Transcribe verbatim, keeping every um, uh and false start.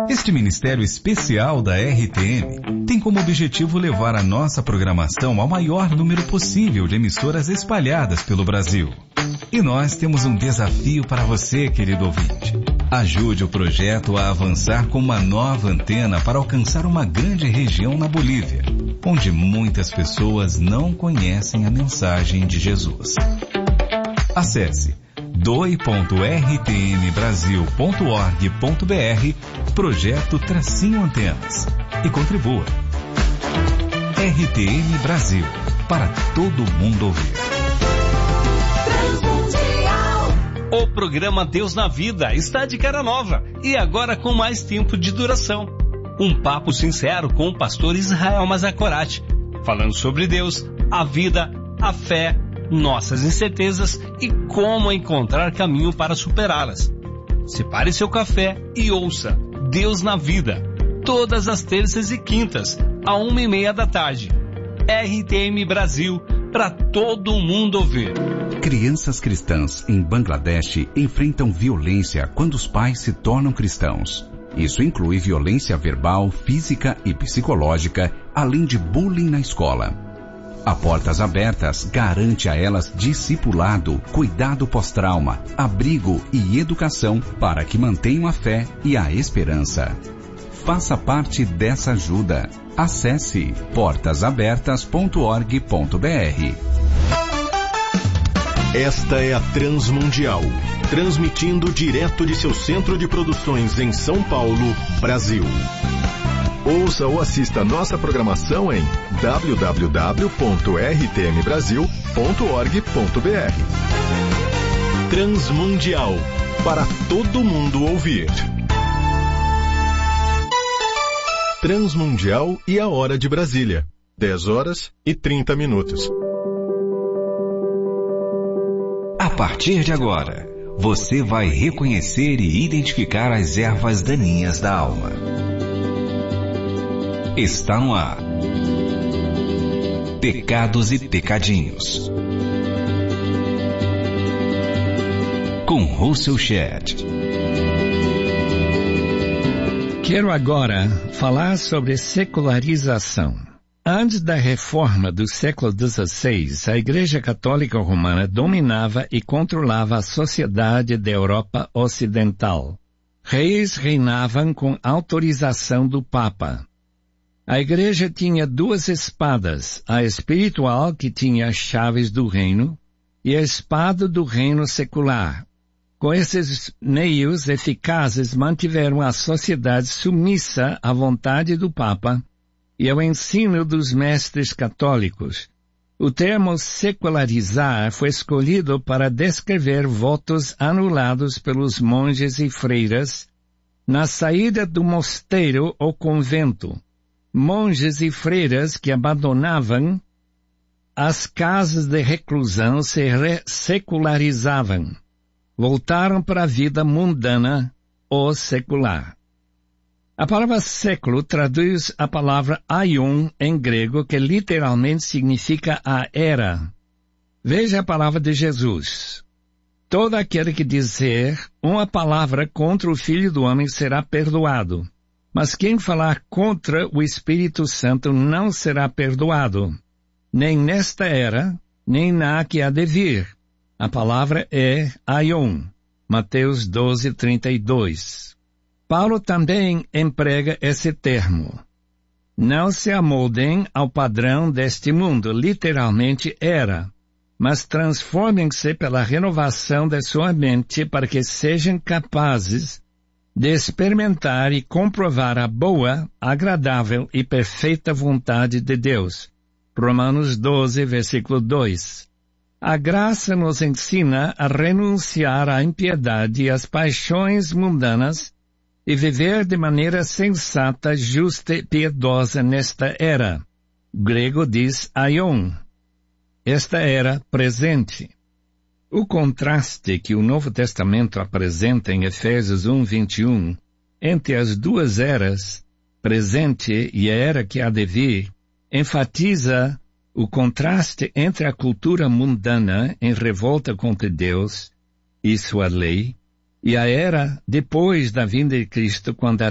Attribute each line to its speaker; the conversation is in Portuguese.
Speaker 1: Este ministério especial da R T M tem como objetivo levar a nossa programação ao maior número possível de emissoras espalhadas pelo Brasil. E nós temos um desafio para você, querido ouvinte. Ajude o projeto a avançar com uma nova antena para alcançar uma grande região na Bolívia, onde muitas pessoas não conhecem a mensagem de Jesus. Acesse doe ponto r t m brasil ponto org ponto b r, projeto Tracinho Antenas, e contribua. R T M Brasil, para todo mundo ouvir.
Speaker 2: O programa Deus na Vida está de cara nova e agora com mais tempo de duração. Um papo sincero com o pastor Israel Mazakorati, falando sobre Deus, a vida, a fé, nossas incertezas e como encontrar caminho para superá-las. Separe seu café e ouça Deus na Vida, todas as terças e quintas, a uma e meia da tarde. R T M Brasil, para todo mundo ouvir.
Speaker 3: Crianças cristãs em Bangladesh enfrentam violência quando os pais se tornam cristãos. Isso inclui violência verbal, física e psicológica, além de bullying na escola. A Portas Abertas garante a elas discipulado, cuidado pós-trauma, abrigo e educação para que mantenham a fé e a esperança. Faça parte dessa ajuda. Acesse portas abertas ponto org ponto b r.
Speaker 4: Esta é a Transmundial, transmitindo direto de seu centro de produções em São Paulo, Brasil. Ouça ou assista nossa programação em w w w ponto r t m brasil ponto org ponto b r. Transmundial, para todo mundo ouvir. Transmundial e a hora de Brasília, dez horas e trinta minutos.
Speaker 3: A partir de agora, você vai reconhecer e identificar as ervas daninhas da alma. Está no ar. Pecados e Pecadinhos. Com Russell Shedd.
Speaker 5: Quero agora falar sobre secularização. Antes da reforma do século dezesseis, a Igreja Católica Romana dominava e controlava a sociedade da Europa Ocidental. Reis reinavam com autorização do Papa. A Igreja tinha duas espadas, a espiritual, que tinha as chaves do reino, e a espada do reino secular. Com esses meios eficazes, mantiveram a sociedade submissa à vontade do Papa e ao ensino dos mestres católicos. O termo secularizar foi escolhido para descrever votos anulados pelos monges e freiras na saída do mosteiro ou convento. Monges e freiras que abandonavam as casas de reclusão se secularizavam. Voltaram para a vida mundana ou secular. A palavra século traduz a palavra aion em grego, que literalmente significa a era. Veja a palavra de Jesus. Todo aquele que dizer uma palavra contra o Filho do Homem será perdoado, mas quem falar contra o Espírito Santo não será perdoado, nem nesta era, nem na que há de vir. A palavra é aion. Mateus doze, trinta e dois. Paulo também emprega esse termo. Não se amoldem ao padrão deste mundo, literalmente era, mas transformem-se pela renovação da sua mente para que sejam capazes de experimentar e comprovar a boa, agradável e perfeita vontade de Deus. Romanos doze, versículo dois. A graça nos ensina a renunciar à impiedade e às paixões mundanas e viver de maneira sensata, justa e piedosa nesta era. O grego diz aion. Esta era presente. O contraste que o Novo Testamento apresenta em Efésios um, vinte e um, entre as duas eras, presente e a era que há de vir, enfatiza o contraste entre a cultura mundana em revolta contra Deus e sua lei, e a era depois da vinda de Cristo, quando a